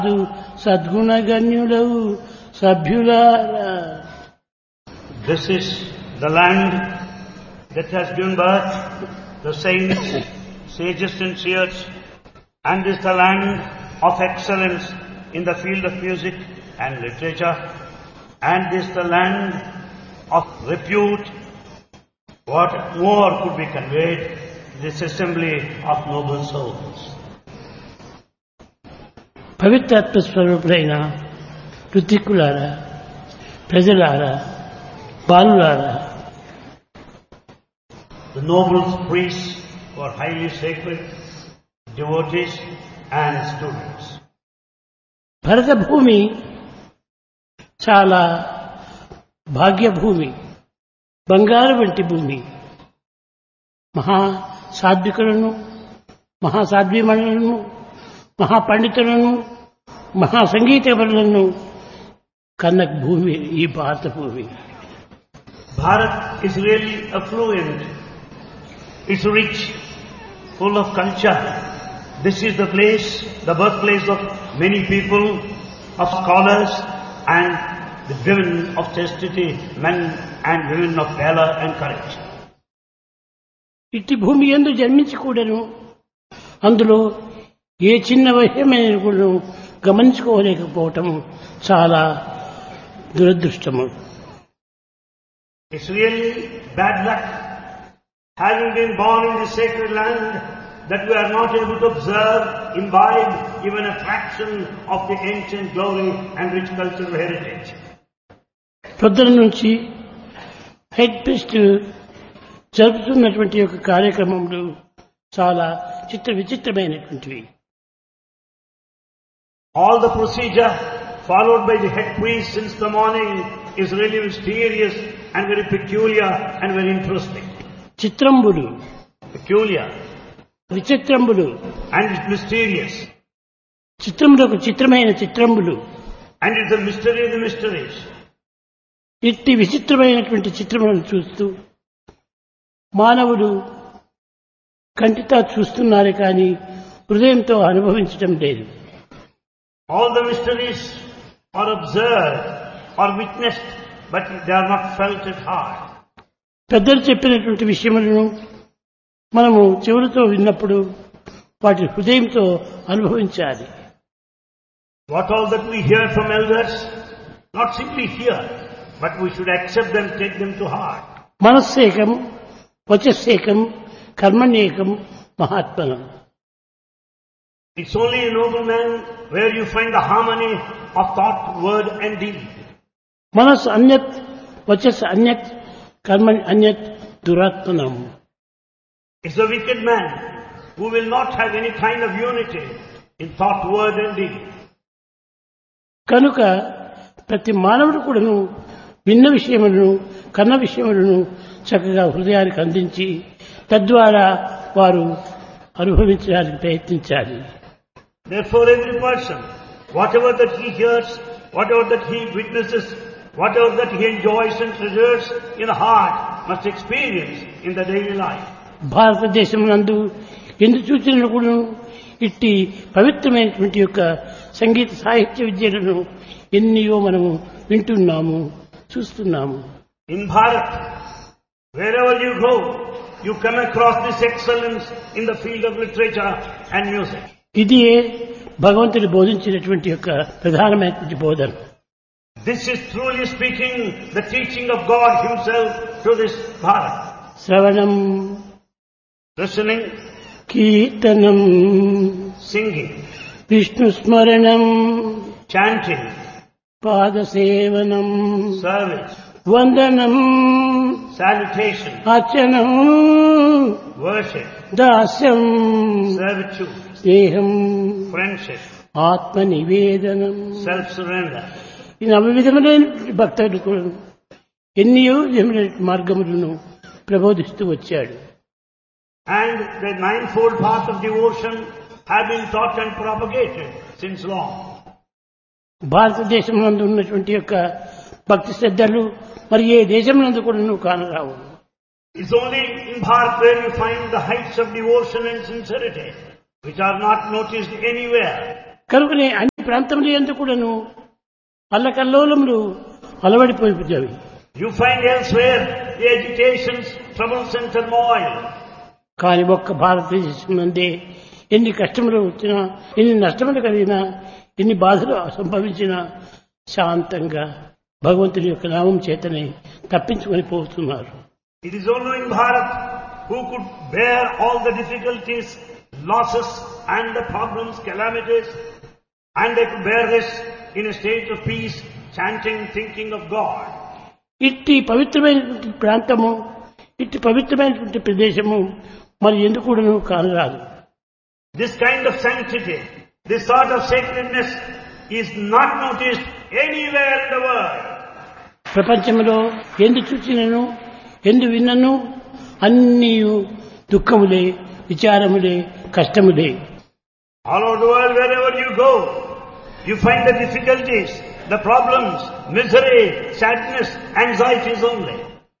సద్గుణగణ్యులవు సభ్యులారా. This is the land that has given birth the saints, sages and seers, and this is the land of excellence in the field of music and literature, and this is the land of repute. What more could be conveyed? This assembly of noble souls. పవిత్రాత్మ స్వరూపులైన ఋత్విక్కులారా, ప్రజలారా, బాలులారా, the noble priests who are highly sacred, devotees and students. భరత భూమి చాలా భాగ్యభూమి, బంగారు వంటి భూమి. మహా సాత్వికులను, మహాసాధ్వీమణులను, మహాపండితులను, మహాసంగీతపరులను కన్న భూమి ఈ భారత భూమి. Bharat is really affluent. It's rich, full of culture. This is the place, the birthplace of many people, of scholars and the women of chastity, men and women of valor and courage. ఇట్టి భూమి యందు జన్మించి కూడాను అందులో ఏ చిన్న విషయమైన కూడా గమనించుకోలేకపోవటం చాలా దురదృష్టము. It's really bad luck, having been born in this sacred land, that we are not able to observe, imbibe even a fraction of the ancient glory and rich cultural heritage. పొద్దున నుంచి హెడ్ ప్రీస్ట్ జరుపుతున్నటువంటి యొక్క కార్యక్రమములు చాలా విచిత్రమైనటువంటివి. All the procedure followed by the head priest since the morning is really mysterious and very peculiar and very interesting. చిత్రంబులు, Peculiar విచిత్రంబులు, and it's mysterious. చిత్రములకు చిత్రమైన చిత్రంబులు. And it's the mystery of the mysteries. ఇట్టి విచిత్రమైనటువంటి చిత్రములను చూస్తూ మానవుడు కంటితో చూస్తున్నారే కానీ హృదయంతో అనుభవించడం లేదు. All the mysteries are observed or witnessed, but they are not felt at heart. పెద్దలు చెప్పినటువంటి విషయములను మనము చెవులతో విన్నప్పుడు వాటి హృదయంతో అనుభవించాలి. What all that we hear from elders, not simply hear, but we should accept them, take them to heart. మనస్సేకం, వచస్సేకం, కర్మణ్యేకం, మహాత్మనం. It's only a noble man where you find the harmony of thought, word and deed. మనస్సు అన్యత్, వచస్ అన్యత్, కర్మణి అన్యత్, దురాత్మనం. It's the wicked man who will not have any kind of unity in thought, word and deed. కనుక ప్రతి మానవుడు కూడాను విన్న విషయములను, కన్న విషయములను చక్కగా హృదయానికి అందించి తద్వారా వారు అనుభవించడానికి ప్రయత్నించాలి. Therefore every person, whatever that he hears, whatever that he witnesses, whatever that he enjoys and treasures in the heart, must experience in the daily life. భారతదేశం నందు ఎందు చూచినా కూడా ఇట్టి పవిత్రమైనటువంటి యొక్క సంగీత సాహిత్య విద్యలను ఎన్నో మనము వింటున్నాము, చూస్తున్నాము. In Bharat, wherever you go, you come across this excellence in the field of literature and music. ఇది భగవంతుడు బోధించినటువంటి యొక్క ప్రధానమైనటువంటి బోధన. This is truly speaking the teaching of God Himself through this Bharat. శ్రవణం, Listening, కీర్తనం, singing, విష్ణు స్మరణం, chanting, పాదసేవనం, service, వందనం, salutation, అర్చనం, worship, దాస్యం, servitude, స్నేహం, friendship, ఆత్మ నివేదనం. self-surrender. ఈ నవవిధములైన భక్తులకు ఎన్నో విధములైన మార్గములను ప్రబోధిస్తూ వచ్చాడు. And the ninefold path of devotion have been taught and propagated since long. భారతదేశం నందు ఉన్నటువంటి యొక్క భక్తి శ్రద్ధలు మరి ఏ దేశం నందు కూడా నువ్వు కానరావు. It's only in Bharat where you find the heights of devotion and sincerity, which are not noticed anywhere. కనుకనే ప్రాంతంలో ఎందుకు కూడాను అల్లకల్లోలములు అలవడిపోయిపోయాయి. You find elsewhere the agitations, troubles and turmoil. కానీ ఒక్క భారతదేశం నుండి ఎన్ని కష్టములు వచ్చినా, ఎన్ని నష్టములు కలిగినా, ఎన్ని బాధలు సంభవించినా శాంతంగా భగవంతుని యొక్క నామం చేతనే తప్పించుకొని పోతున్నారు. It is only in Bharat who could bear all the difficulties, losses and the problems, calamities, and they could bear this in a state of peace, chanting, thinking of God. ఇట్టి పవిత్రమైనటువంటి ప్రాంతము, ఇట్టి పవిత్రమైనటువంటి ప్రదేశము మరి ఎందుకు కూడాను కానరాదు. This kind of sanctity, this sort of sacredness is not noticed anywhere in the world. ప్రపంచంలో ఎందు చూచినను, ఎందు విన్నను అన్నీ దుఃఖములే, విచారములే, కష్టములే. All over the world, wherever you go, you find the difficulties, the problems, misery, sadness, anxieties only.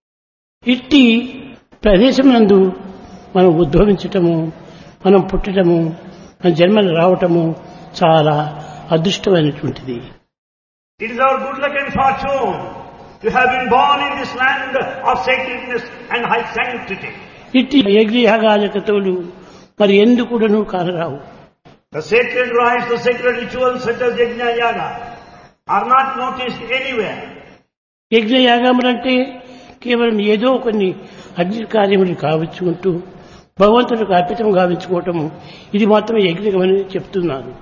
ఇట్టి ప్రదేశమునందు మనం ఉద్భవించటము, మనం పుట్టటము, మన జన్మలు రావటము చాలా అదృష్టమైనటువంటిది. It is our good luck and fortune to have been born in this land of sacredness and high sanctity. ఇట్టి యజ్ఞయాగాదికతులు మరి ఎందుకు కూడాను కానరావు. The sacred rites, the sacred rituals such as Yajna Yaga are not noticed anywhere. యజ్ఞయాగములంటే కేవలం ఏదో కొన్ని అగ్ని కార్యములు కావించుకుంటూ భగవంతుడికి అర్పితం గావించుకోవటము, ఇది మాత్రమే యజ్ఞమని చెప్తున్నాను.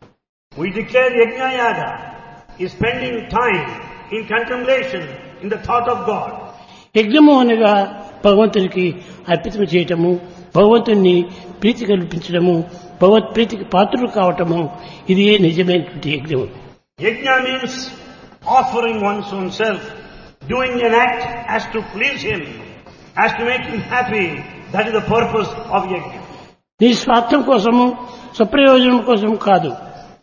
We declare Yajna Yaga is spending time in contemplation, in the thought of God. యజ్ఞము అనగా భగవంతునికి అర్పితం చేయటము, భగవంతుని ప్రీతి కల్పించడము, భగవత్ ప్రీతికి పాత్రలు కావటము, ఇది నిజమైనటువంటి యజ్ఞము. Yajna means offering one's own self, doing an act as to please Him, as to make Him happy. That is the purpose of Yajna. నీ స్వార్థం కోసము, స్వప్రయోజనం కోసం కాదు.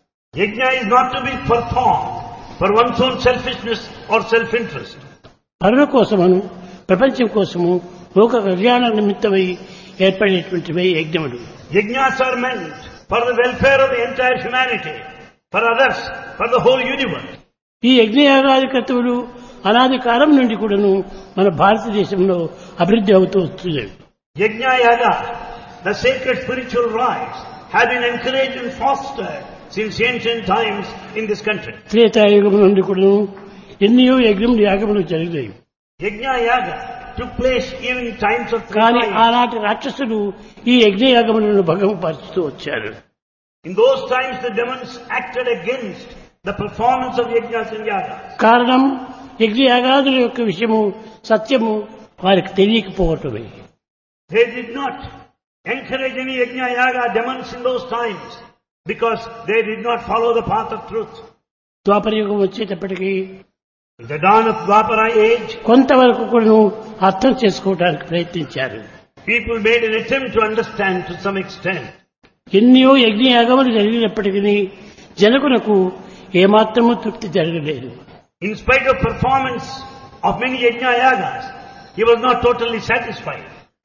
Yajna is not to be performed for one's own selfishness or self-interest. పరుల కోసమును, ప్రపంచం కోసము, లోక కళ్యాణ నిమిత్తమై ఏర్పడేటువంటివే యజ్ఞములు. Yajnas are meant for the welfare of the entire humanity, for others, for the whole universe. ఈ యజ్ఞయాగాది కర్తవులు అనాది కాలం నుండి కూడాను మన భారతదేశంలో అభివృద్ధి అవుతూ వస్తుంది. Yajna Yaga, the sacred spiritual rites, have been encouraged and fostered since ancient times in this country. Treta Yuga నుండి కూడాను ఎన్నో యజ్ఞములు యాగములు జరిగాయి. Yajna Yaga took place even in times of కానీ Treta. ఆనాటి రాక్షసులు ఈ యజ్ఞయాగములను భంగపరుస్తూ వచ్చారు. In those times the demons acted against the performance of Yajnas and Yagas. కారణం యజ్ఞయాగాదుల యొక్క విషయము, సత్యము వారికి తెలియకపోవటమే. They did not encourage any Yajna Yaga demons in those times because they did not follow the path of truth. ద్వాపరయుగం వచ్చేటప్పటికీ In the dawn of Dwapara age, కొంతవరకు కూడాను అర్థం చేసుకోవడానికి ప్రయత్నించారు. people made an attempt to understand to some extent. ఎన్నో యజ్ఞయాగములు జరిగినప్పటికీ జనకులకు ఏమాత్రము తృప్తి జరగలేదు. In spite of performance of many Yajna Yagas, he was not totally satisfied.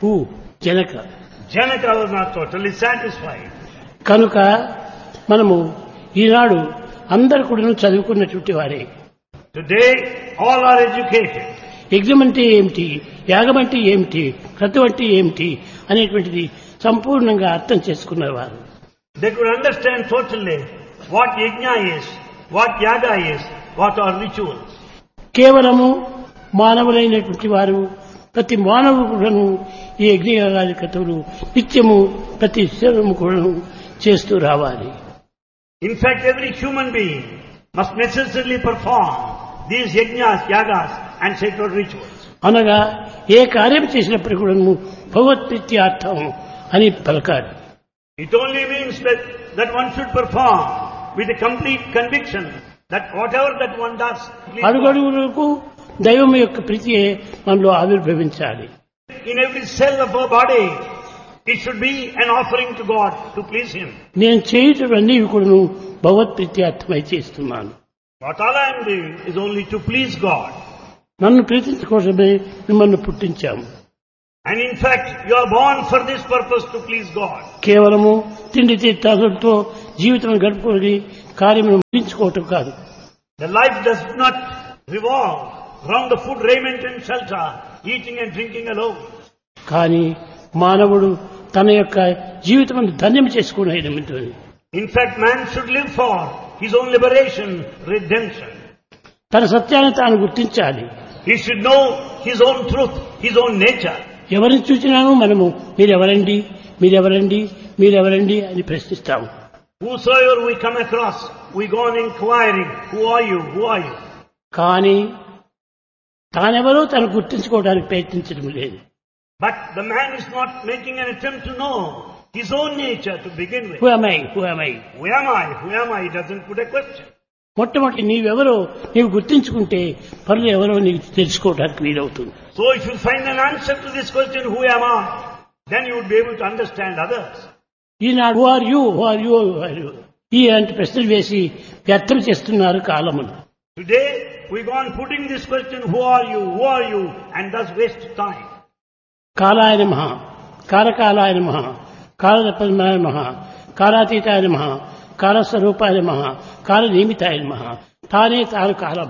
Janaka Janaka was not totally satisfied. కనుక మనము ఈనాడు అందరు కూడా చదువుకున్నటువంటి వారే. Today, all are educated. యజ్ఞం అంటే ఏమిటి, యాగం అంటే ఏమిటి, క్రతువు అంటే ఏమిటి అనేటువంటిది సంపూర్ణంగా అర్థం చేసుకున్నవారు. They could understand totally what Yajna is, what Yaga is, what are rituals. కేవలము మానవులైనటువంటి వారు ప్రతి మానవుడు కూడాను ఈ యజ్ఞయాగాది క్రతువులు నిత్యము ప్రతి శరీరము కూడాను చేస్తూ రావాలి. In fact, every human being must necessarily perform these Yajnas, Yagas and sacred rituals. అనగా ఏ కార్యం చేసినప్పుడు కూడాను భగవత్ప్రీత్యార్థం అని పలకాలి. It only means that one should perform with a complete conviction that whatever that one does, అడుగడుగులకు దైవం యొక్క ప్రీతియే మనలో ఆవిర్భవించాలి. in every cell of our body, it should be an offering to God to please Him. నేను చేయుటవన్నీ కూడాను భగవత్ప్రీత్యార్థమై చేస్తున్నాను. What all I am doing is only to please God. నన్ను ప్రీతించుకోవడమే మిమ్మల్ని పుట్టించాము. And in fact, you are born for this purpose, to please God. కేవలము తిండి తీర్థాలతో జీవితం గడుపుకొని కార్యమును ముగించుకోవటం కాదు. The life does not revolve around the food, raiment and shelter, eating and drinking alone. కానీ మానవుడు తన యొక్క జీవితం ధన్యం చేసుకునే నిమిత్తం In fact, man should live for his own liberation, redemption. తన సత్యాన్ని తాను గుర్తించాలి. He should know his own truth, his own nature. ఎవరిని చూసినాను మనము మీరెవరండి మీరెవరండి మీరెవరండి అని ప్రశ్నిస్తాము. Whosoever we come across, we go on inquiring, who are you, who are you? కానీ తానెవరో తను గుర్తించుకోవడానికి ప్రయత్నించడం లేదు. But the man is not making an attempt to know his own nature to begin with. Who am I? Who am I? Who am I? Who am I? He doesn't put a question. మొట్టమొదటి నీవెవరో నీవు గుర్తించుకుంటే పనులు ఎవరో నీకు తెలుసుకోవడానికి వీలవుతుంది. So if you find an answer to this question, who am I? Then you would be able to understand others. Eenadu who are you? Who are you? Who are you? ఇలాంటి ప్రశ్నలు వేసి వ్యర్థం చేస్తున్నారు కాలమును. Today we go on putting this question, who are you? Who are you? And thus waste time. కాలాయ నమః, కాలకాలాయ నమః, కాలరత్నాయ నమః, కాలాతీతాయ నమః, కాలస్వరూపాయ నమః, కాలనియమితాయ నమః. తానే తాను కాలం.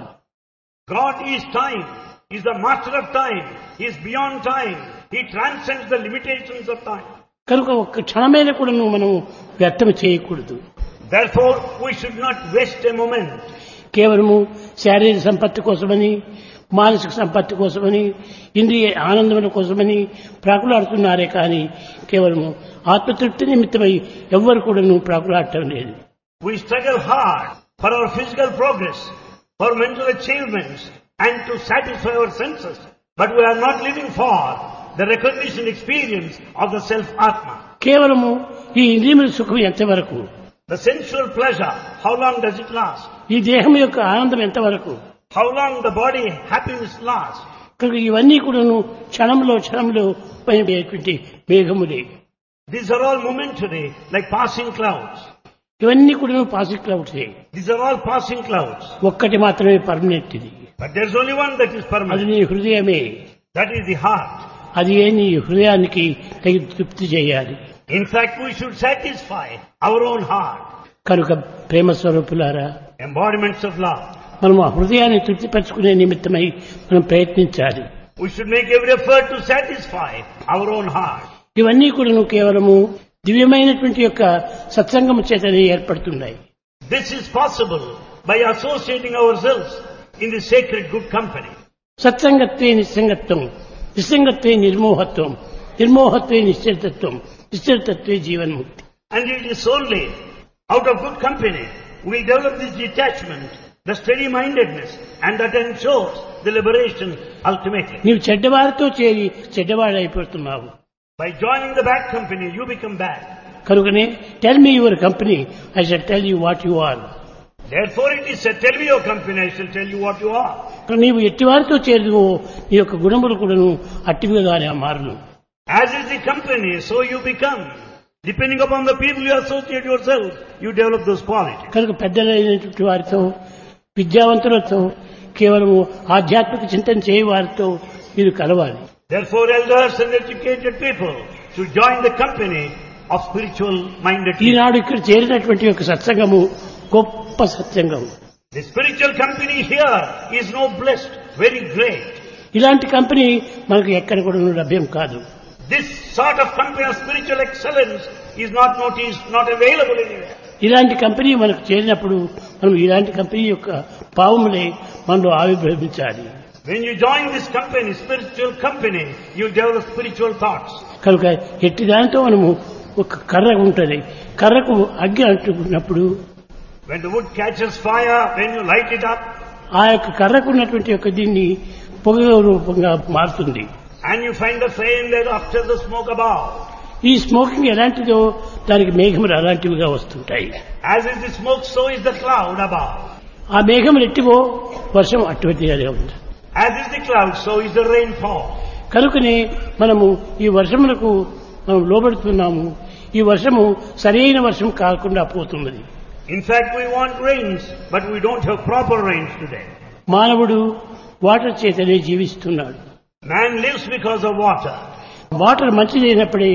God is time. He is the master of time. He is beyond time. He transcends the limitations of time. కనుక ఒక్క క్షణమైన కూడా మనం వ్యర్థం చేయకూడదు. Therefore, we should not waste a moment. కేవలము శారీరక సంపత్తి కోసమని మానసిక సంపత్తి కోసమని ఇంద్రియ ఆనందముల కోసమని ప్రాకులాడుతున్నారే కానీ కేవలము ఆత్మతృప్తి నిమిత్తమై ఎవ్వరు కూడా ప్రాకులాడటం లేదు. We struggle hard for our physical progress, for mental achievements and to satisfy our senses. But we are not living for the recognition experience of the self-atma. కేవలము ఈ ఇంద్రియముల సుఖం ఎంతవరకు, The sensual pleasure, how long does it last? ఈ దేహం యొక్క ఆనందం ఎంతవరకు, How long the body happiness lasts? కనుక ఇవన్నీ కూడాను క్షణంలో పోయేటువంటి మేఘములే. These are all momentary, like passing clouds. ఇవన్నీ కూడా passing క్లౌడ్సే. These are all passing clouds. ఒక్కటి మాత్రమే పర్మనెంట్ ఇది. But there's only one that is అది permanent. నీ హృదయమే. That is the heart. అది ఏ నీ హృదయానికి తగి తృప్తి చేయాలి. In fact, we should satisfy our own heart. కనుక ప్రేమ స్వరూపులారా, Embodiments of love. మనం ఆ హృదయాన్ని తృప్తిపరచుకునే నిమిత్తమై మనం ప్రయత్నించాలి. We should make every effort to satisfy our own heart. ఇవన్నీ కూడా కేవలము దివ్యమైనటువంటి యొక్క సత్సంగము చేతనే ఏర్పడుతున్నాయి. This is possible by associating ourselves in the sacred good company. సత్సంగత్వే నిస్సంగత్వం, నిస్సంగత్వే నిర్మోహత్వం, నిర్మోహత్వే నిశ్చలతత్వం, నిశ్చలతత్వే జీవన్ముక్తి. And it is only out of good company we develop this detachment, the steady-mindedness, and that ensures the liberation ultimately. నీవు చెడ్డవారితో చేరి చెడ్డవాడైపోతున్నావు. By joining the bad company, you become bad. కనుకనే tell me your company, I shall tell you what you are. Therefore it is said, tell me your company, I shall tell you what you are. నీవు ఎట్టివారితో చేరువో నీ యొక్క గుణములు కూడాను అట్టివిగానే మారును. As is the company, so you become. Depending upon the people you associate yourself, you develop those qualities. కనుక పెద్దలైనటువంటి వారితో, విద్యావంతులతో, కేవలము ఆధ్యాత్మిక చింతన చేయ వారితో మీరు కలవాలి. Therefore elders and educated people should join the company of spiritual minded people. ఈనాడు ఇక్కడ చేరినటువంటి యొక్క సత్సంగము గొప్ప సత్సంగం. The spiritual company here is no blessed, very great. ఇలాంటి కంపెనీ మనకు ఎక్కడ కూడా లభ్యం కాదు. This sort of company of spiritual excellence is not noticed, not available anywhere. ఇలాంటి కంపెనీ మనకు చేరినప్పుడు మనం ఇలాంటి కంపెనీ యొక్క భావములే మనలో ఆవిర్భవించాలి. When you join this company, spiritual company, you develop spiritual thoughts. కనుక ఎట్టి దానితో మనము ఒక కర్ర ఉంటుంది, కర్రకు అగ్గి అంటుకున్నప్పుడు When the wood catches fire, when you light it up, ఆ యొక్క కర్రకు ఉన్నటువంటి యొక్క దీన్ని పొగ రూపంగా మారుతుంది. and you find the flame there after the smoke above. ఈ స్మోకింగ్ ఎలాంటిదో దానికి మేఘములు అలాంటివిగా వస్తుంటాయి. As is the smoke, so is the cloud above. ఆ మేఘములు ఎట్టివో వర్షం అటువంటిగా ఉంది. As is the cloud, so is the rainfall. కనుకనే మనము ఈ వర్షములకు మనం లోబడుతున్నాము. ఈ వర్షము సరైన వర్షం కాకుండా పోతున్నది. In fact, we want rains, but we don't have proper rains today. మానవుడు వాటర్ చేతనే జీవిస్తున్నాడు. Man lives because of water. Water మంచిదైనప్పుడే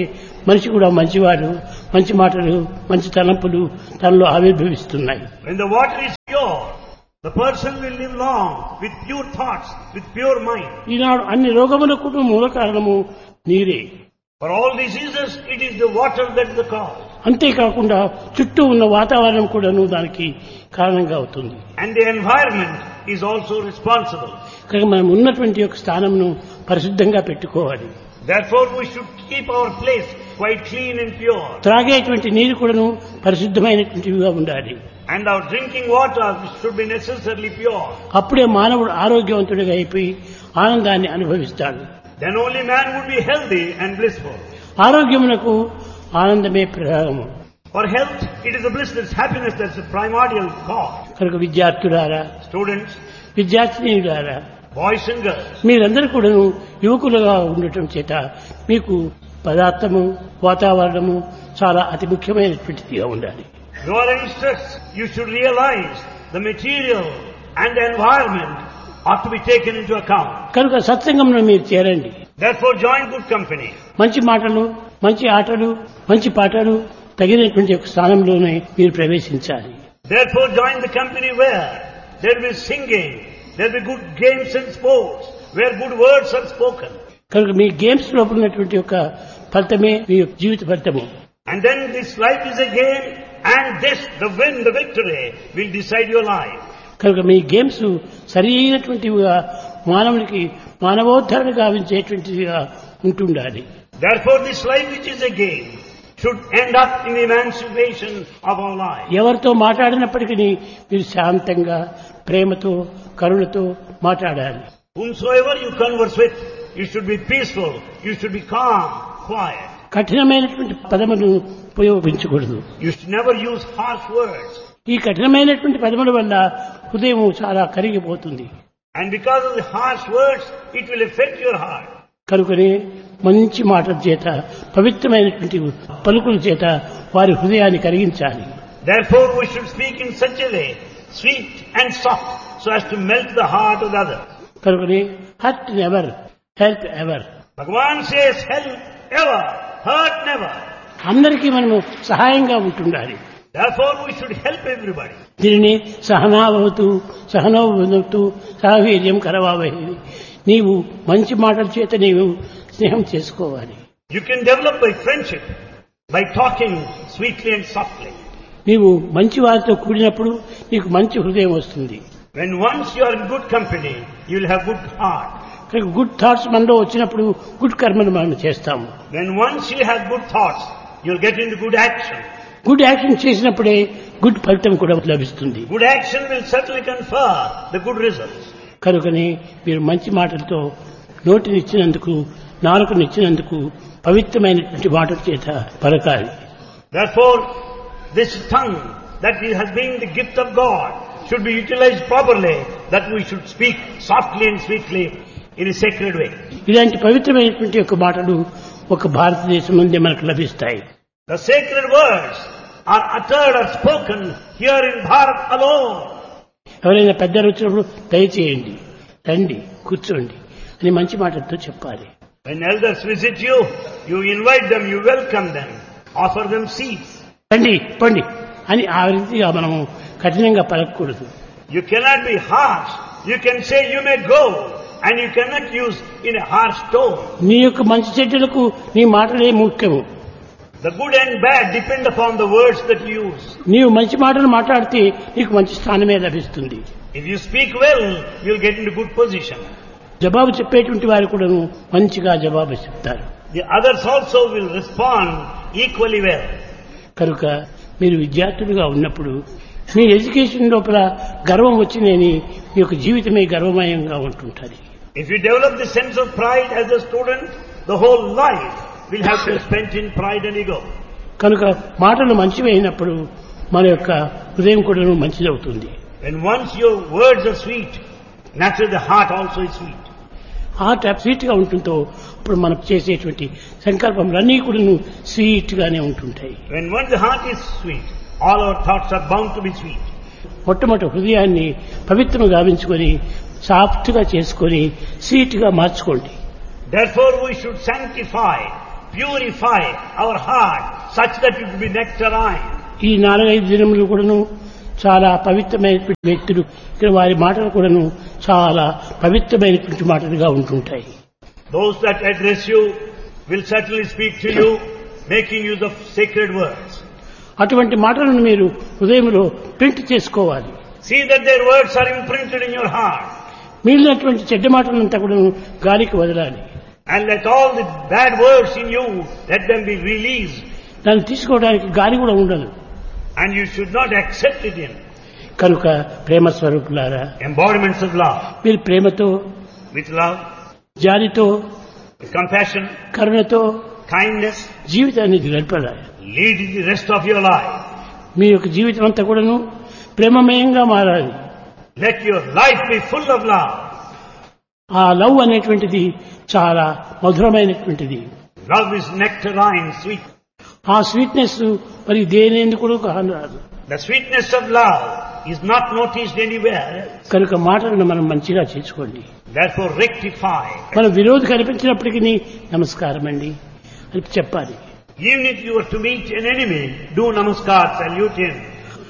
మనిషి కూడా మంచివాడు, మంచి మాటలు, మంచి తలంపులు తనలో ఆవిర్భవిస్తున్నాయి. When the water is pure, the person will live long with pure thoughts, with pure mind. ఈనాడు అన్ని రోగములకు మూల కారణము నీరే. For all diseases, it is the water that is the cause. అంతేకాకుండా చుట్టూ ఉన్న వాతావరణం కూడాను దానికి కారణంగా అవుతుంది. And the environment is also responsible. కనుక మనం ఉన్నటువంటి యొక్క స్థానంను పరిశుద్ధంగా పెట్టుకోవాలి. Therefore, we should keep our place quite clean and pure. త్రాగేటువంటి నీరు కూడాను పరిశుద్ధమైనటువంటివిగా ఉండాలి. And our drinking water should be necessarily pure. అప్పుడే మానవుడు ఆరోగ్యవంతుడిగా అయిపోయి ఆనందాన్ని అనుభవిస్తాడు. Then only man would be healthy and blissful. ఆరోగ్యమునకు ఆనందమే ప్రధానము. For health, it is the bliss, that's happiness, that's the primordial cause. కనుక విద్యార్థులారా, Students, విద్యార్థినీయులారా, boys and girls, మీరందరూ కూడాను యువకులుగా ఉండటం చేత మీకు పదార్థము, వాతావరణము చాలా అతి ముఖ్యమైనటువంటిదిగా ఉండాలి. you are youngsters, you should realize the material and the environment ought to be taken into account. కనుక సత్సంగంలో మీరు చేరండి. Therefore, join good company. మంచి మాటలు, మంచి ఆటలు, మంచి పాటలు తగినటువంటి ఒక స్థానంలోనే మీరు ప్రవేశించాలి. Therefore, join the company where there will be singing, there will be good games and sports, where good words are spoken. కనుక మీ గేమ్స్ లోపల ఉన్నటువంటి యొక్క ఫలితమే మీ యొక్క జీవిత ఫలితము. And then this life is a game, and this, the win, the victory, will decide your life. కనుక మీ games సరైనటువంటివిగా మానవునికి మానవోద్ధరణ గావించేటువంటివిగా ఉంటుండాలి. Therefore, this life which is a game should end up in the emancipation of our life. ఎవరితో మాట్లాడినప్పటికీ మీరు శాంతంగా, ప్రేమతో, కరుణతో మాట్లాడాలి. Whomsoever you converse with, you should be peaceful, you should be calm, quiet. కఠినమైనటువంటి పదములను ఉపయోగించకూడదు. You should never use harsh words. ఈ కఠినమైనటువంటి పదముల వల్ల హృదయం చాలా కరిగిపోతుంది. And because of the harsh words, it will affect your heart. కనుకనే మంచి మాటల చేత, పవిత్రమైనటువంటి పలుకుల చేత వారి హృదయాన్ని కరిగించాలి. Therefore, we should speak in such a way, sweet and soft, so as to melt the heart of the other. కనుకనే hurt never, help ever. Bhagavan says, help ever, hurt never. అందరికీ మనము సహాయంగా ఉంటుండాలి. Therefore, we should help everybody. దీనిని సహనాభవతు, సహనోభవతు, సహవీర్యం కరవావహి. నీవు మంచి మాటల చేత నీవు స్నేహం చేసుకోవాలి. You can develop by friendship, by talking sweetly and softly. నీవు మంచి వారితో కూడినప్పుడు నీకు మంచి హృదయం వస్తుంది. When once you are in good company, you will have good heart. Good thoughts మనలో వచ్చినప్పుడు గుడ్ కర్మను మనం చేస్తాము. When once you have good thoughts, you will get into good action. Good action చేసినప్పుడే గుడ్ ఫలితం కూడా లభిస్తుంది. Good action will certainly confer the good results. కనుకని మీరు మంచి మాటలతో నోటినిచ్చినందుకు, నాలుకనిచ్చినందుకు పవిత్రమైనటువంటి మాటల చేత పలకాలి. Therefore, this tongue that has been the gift of God should be utilized properly, that we should speak softly and sweetly in a sacred way. ఇలాంటి పవిత్రమైనటువంటి యొక్క మాటలు ఒక భారతదేశం నుండి మనకు లభిస్తాయి. The sacred words are uttered or spoken here in Bharat alone. ఎవరైనా పెద్దలు వచ్చినప్పుడు దయచేయండి, రండి, కూర్చోండి అని మంచి మాటలతో చెప్పాలి. When elders visit you, you invite them, you welcome them, offer them seats. రండి, పండి అని ఆ రీతిగా మనము కఠినంగా పలకకూడదు. You cannot be harsh. You can say you may go, and you cannot use in a harsh tone. నీ యొక్క మంచి చెడ్డలకు నీ మాటలే ముఖ్యము. The good and bad depend upon the words that you use. నీవు మంచి మాటలు మాట్లాడితే నీకు మంచి స్థానమే లభిస్తుంది. If you speak well, you'll get into good position. జవాబు చెప్పేటువంటి వారు కూడా మంచిగా జవాబు చెప్తారు. The others also will respond equally well. కనుక మీరు విద్యార్థులుగా ఉన్నప్పుడు మీ ఎడ్యుకేషన్ లోపల గర్వం వచ్చిందని మీ యొక్క జీవితమే గర్వమయంగా ఉంటుంటుంది. If you develop the sense of pride as a student, the whole life will have to be spent in pride and ego. కనుక మాటలు మంచివి అయినప్పుడు మన యొక్క హృదయం కూడా మంచిదవుతుంది. When once your words are sweet, naturally the heart also is sweet. Heart sweet గా ఉంటుందో అప్పుడు మనం చేసేటువంటి సంకల్పములన్నీ కూడా స్వీట్ గానే ఉంటుంటాయి. When once the heart is sweet, all our thoughts are bound to be sweet. మొట్టమొదటి హృదయాన్ని పవిత్రంగా గావించుకొని సాఫ్ట్ గా చేసుకొని స్వీట్ గా మార్చుకోండి. Therefore we should sanctify, purify our heart such that it will be nectarine. ఈ 4-5 దినములు కూడాను చాలా పవిత్రమైనటువంటి వ్యక్తులు ఇక్కడ వారి మాటలు కూడాను చాలా పవిత్రమైనటువంటి మాటలుగా ఉంటుంటాయి. Those that address you will certainly speak to you, making use of sacred words. అటువంటి మాటలను మీరు హృదయంలో ప్రింట్ చేసుకోవాలి. See that their words are imprinted in your heart. మిగిలినటువంటి చెడ్డ మాటలంతా కూడా గాలికి వదలాలి. And let all the bad words in you, let them be released. దాన్ని తీసుకోవడానికి గాలి కూడా ఉండదు. And you should not accept it in. కనుక ప్రేమ స్వరూపులారా, Embodiments of love. మీరు ప్రేమతో, With love, జాలితో, with compassion, కరుణతో kindness, జీవితాన్ని గడపాలి. lead the rest of your life. మీ యొక్క జీవితం అంతా కూడాను ప్రేమమయంగా మారాలి. Let your life be full of love. ఆ లవ్ అనేటువంటిది చాలా మధురమైనటువంటిది. Love is nectarine, sweet. ఆ స్వీట్నెస్ మరి దేనేందుకు కూడా కానరాదు. The sweetness of love is not noticed anywhere. కనుక మాటలను మనం మంచిగా చేసుకోండి. Therefore rectify. మన విరోధి కనిపించినప్పటికీ నమస్కారం అండి అని చెప్పాలి. Even if you were to meet an enemy, do namaskar, salute him.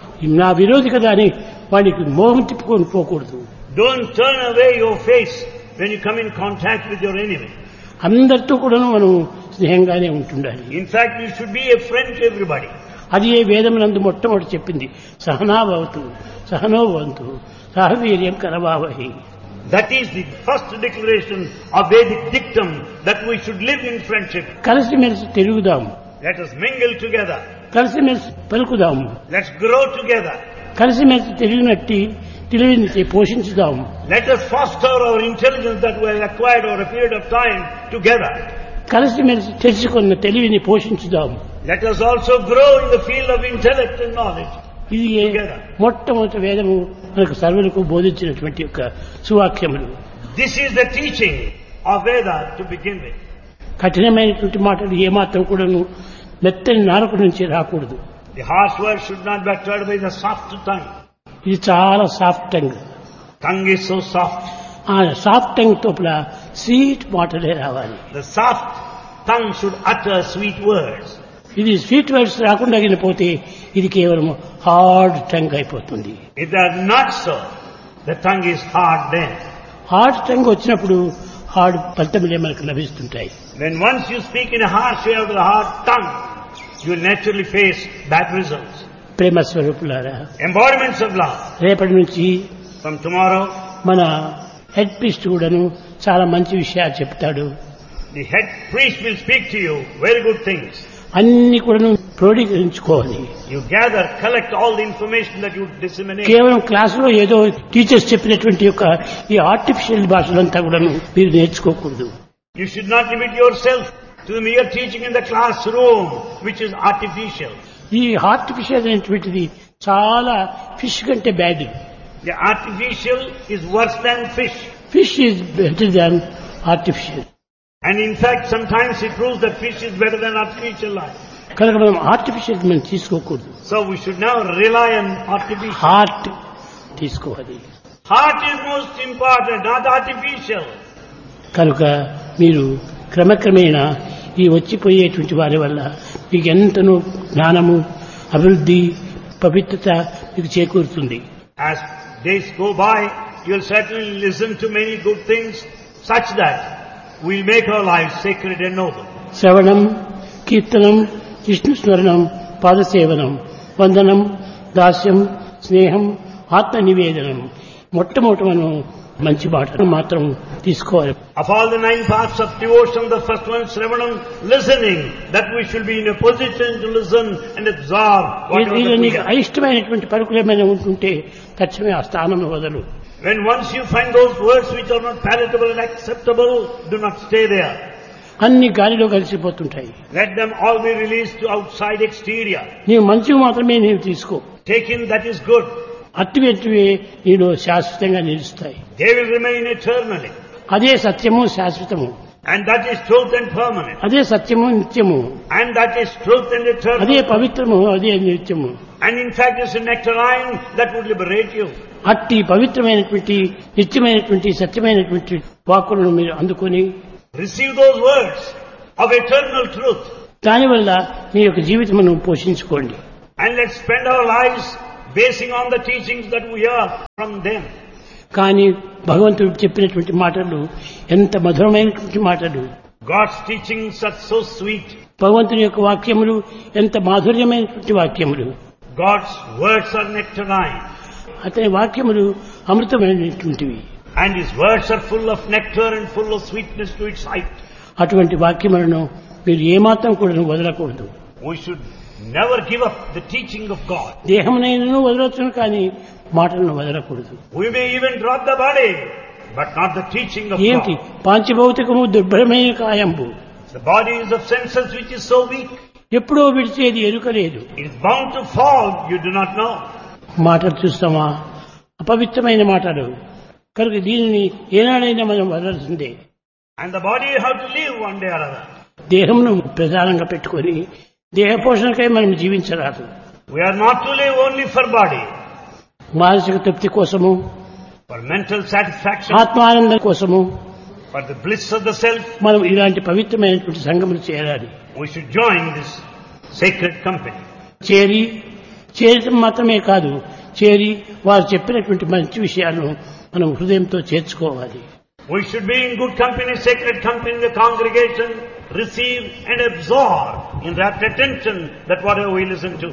నా విరోధి కదా అని వాడికి మోహం తిప్పుకొని పోకూడదు. Don't turn away your face when you come in contact with your enemy. అందరితో కూడా మనం స్నేహంగానే ఉంటుండాలి. In fact, you should be a friend to everybody. అది ఏ వేదమునందు మొట్టమొదటి చెప్పింది, సహనాభవతు సహనోభవంతు సహవీర్యం కరవావహి. That is the first declaration of Vedic dictum, that we should live in friendship. కలిసిమెలిసి తిరుగుదాం, Let us mingle together. కలిసిమెలిసి పలుకుదాం, Let's grow together. కలిసిమెలిసి తిరిగినట్టి తెలివిని పోషించుదాం. Let us foster our intelligence that we have acquired over a period of time together. కలిసిమెలిసి తెలుసుకున్న తెలివిని పోషించుదాం. Let us also grow in the field of intellect and knowledge. ఇది మొట్టమొదటి వేదము మనకు సర్వులకు బోధించినటువంటి యొక్క సువాక్యములు. This is the teaching of Veda to begin with. కఠినమైనటువంటి మాటలు ఏమాత్రం కూడాను మెత్తని నాలుక నుంచి రాకూడదు. The harsh words should not be uttered by the soft tongue. ఇది చాలా soft tongue. Tongue is so soft. ఆ సాఫ్ట్ టంగ్ తోపల స్వీట్ మాటలే రావాలి. The soft tongue should utter sweet words. ఇది స్వీట్ వర్డ్స్ రాకుండా పోతే ఇది కేవలం హార్డ్ టంగ్ అయిపోతుంది. If they are not so, the tongue is hard then. Hard tongue వచ్చినప్పుడు హార్డ్ ఫలితములే మనకు లభిస్తుంటాయి. When once you speak in a harsh way out of the hard tongue, you will naturally face bad results. ప్రేమ స్వరూపులారా, Embodiments of love. రేపటి నుంచి From tomorrow, మన head priest కూడాను చాలా మంచి విషయాలు చెప్తాడు. the head priest will speak to you very good things. అన్ని కూడాను క్రోడీకరించుకోవాలి. You gather, collect all the information that you disseminate. కేవలం క్లాసులో ఏదో టీచర్స్ చెప్పినటువంటి యొక్క ఈ ఆర్టిఫిషియల్ భాషలంతా కూడాను మీరు నేర్చుకోకూడదు. You should not limit yourself to the mere teaching in the classroom, which is artificial. ఈ ఆర్టిఫిషియల్ అనేటువంటిది చాలా ఫిష్ కంటే bad. The artificial is worse than fish. Fish is better than artificial. And in fact, sometimes it proves that fish is better than artificial life. కనుక మనం artificial మనం తీసుకోకూడదు. So we should now rely on artificial. Heart తీసుకోవాలి. Heart is most important, not artificial. కనుక మీరు క్రమక్రమేణా ఈ వచ్చిపోయేటువంటి వారి వల్ల మీకు ఎంతనో జ్ఞానము, అభివృద్ధి, పవిత్రత మీకు చేకూరుతుంది. As days go by, you'll certainly listen to many good things, such that we'll make our lives sacred and noble. శ్రవణం, కీర్తనం, విష్ణు స్మరణం, పాదసేవనం, వందనం, దాస్యం, స్నేహం, ఆత్మ నివేదనం. మొట్టమొదటి మనం మంచి మాటలు మాత్రం తీసుకోవాలి. Of all the 9 paths of devotion, the first one is Sravanam, listening, that we should be in a position to listen and absorb whatever that we నీకు hear. అయిష్టమైనటువంటి పలుకులు ఏమైనా ఉంటుంటే తక్షణమే ఆ స్థానం వదలు. When once you find those words which are not palatable and acceptable, do not stay there. అన్ని గాలిలో కలిసిపోతుంటాయి. Let them all be released to outside exterior. నీవు మంచివి మాత్రమే నీవు తీసుకో. Take in that is good. అట్టివెట్టివే నీలో శాశ్వతంగా నిలుస్తాయి. They will remain eternally. అదే సత్యము, శాశ్వతము. And that is truth and permanent. అదే సత్యము, నిత్యము. And that is truth and eternal. అదే పవిత్రము, అదే నిత్యము. And in fact it's a nectarine that would liberate you. అట్టి పవిత్రమైనటువంటి, నిత్యమైనటువంటి, సత్యమైనటువంటి వాక్కులను మీరు అందుకొని Receive those words of eternal truth. దానివల్ల మీ యొక్క జీవితమును పోషించుకోండి. And let's spend our lives basing on the teachings that we hear from them. కానీ భగవంతుడు చెప్పినటువంటి మాటలు ఎంత మధురమైనటువంటి మాటలు. God's teachings are so sweet. భగవంతుని యొక్క వాక్యములు ఎంత మాధుర్యమైనటువంటి వాక్యములు. God's words are nectarine. అతని వాక్యములు అమృతమైనటువంటివి. And His words are full of nectar and full of sweetness to its sight. అటువంటి వాక్యములను మీరు ఏమాత్రం కూడా వదలకూడదు. We should never give up the teaching of God. దేహమునైనను వదలొచ్చును కానీ మాటలను వదలకూడదు. We may even drop the body, but not the teaching of ఏమిటి God. పాంచభౌతికము దుర్భరమైన కాయంబు. The body is of senses which is so weak. ఎప్పుడో విడిచేది ఎరుకలేదు. It is bound to fall, you do not know. మాటలు చూస్తామా అపవిత్రమైన మాటలు కనుక దీనిని ఏనాడైనా మనం వదలాల్సిందే. And the body you have to leave one day or other. దేహమును ప్రధానంగా పెట్టుకొని దేహ పోషణకై మనం జీవించరాదు. We are not to live only for body, మానసిక తృప్తి కోసము, for mental satisfaction, ఆత్మానందం కోసము for the bliss of the self. మనం ఇలాంటి పవిత్రమైనటువంటి సంఘములు చేరాలి. We should join this sacred company. చేరటం మాత్రమే కాదు, చేరి వారు చెప్పినటువంటి మంచి విషయాలను మనం హృదయంతో చేర్చుకోవాలి. We should be in good company, sacred company in the congregation, receive and absorb in rapt attention that whatever we listen to.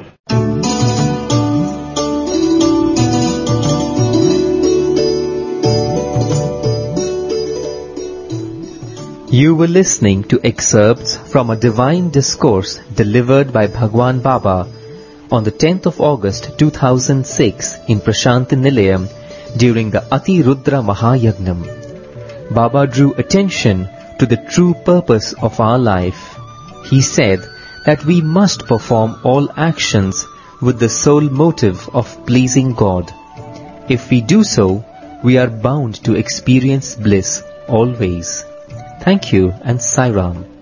You were listening to excerpts from a divine discourse delivered by Bhagwan Baba on the 10th of August 2006 in Prashanti Nilayam during the Ati Rudra Mahayagnam. Baba drew attention to the true purpose of our life. He said that we must perform all actions with the sole motive of pleasing God. If we do so, we are bound to experience bliss always. Thank you and Sai Ram.